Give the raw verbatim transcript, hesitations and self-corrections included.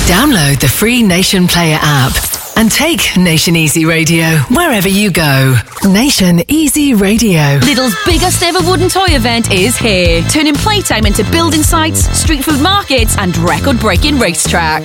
Download the free Nation Player app and take Nation Easy Radio wherever you go. Nation Easy Radio. Lidl's biggest ever wooden toy event is here, turning playtime into building sites, street food markets and record-breaking racetracks.